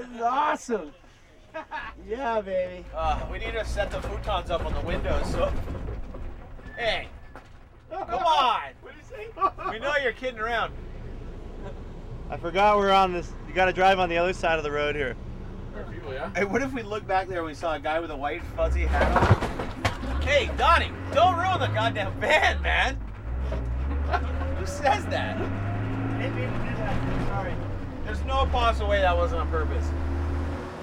This is awesome. Yeah, baby. We need to set the futons up on the windows. So, hey, come on. What do you say? We know you're kidding around. I forgot we're on this. You got to drive on the other side of the road here. Hey, what if we look back there and we saw a guy with a white fuzzy hat on? Hey, Donnie, don't ruin the goddamn van, man. Who says that? I didn't mean to do that. Sorry. There's no possible way that wasn't on purpose.